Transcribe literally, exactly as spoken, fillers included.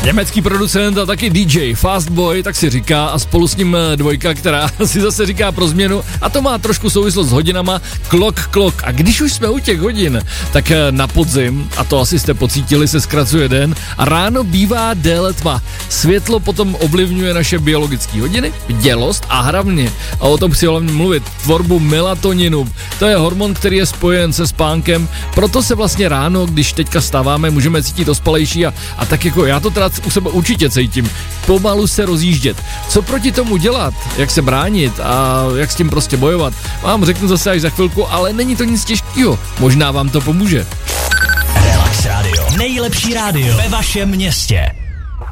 Německý producent a taky D J Fastboy, tak si říká, a spolu s ním dvojka, která si zase říká pro změnu, a to má trošku souvislost s hodinama, Clock Clock. A když už jsme u těch hodin, tak na podzim, a to asi jste pocítili, se zkracuje den a ráno bývá déle tma. Světlo potom ovlivňuje naše biologické hodiny, bdělost a hlavně, a o tom chci hlavně mluvit, tvorbu melatoninu. To je hormon, který je spojen se spánkem, proto se vlastně ráno, když teďka stáváme, můžeme cítit ospalejší a, a tak jako já to teda u sebe určitě cítím, pomalu se rozjíždět. Co proti tomu dělat, jak se bránit a jak s tím prostě bojovat, vám řeknu zase až za chvilku, ale není to nic těžkého, možná vám to pomůže. Relax Radio, nejlepší rádio ve vašem městě.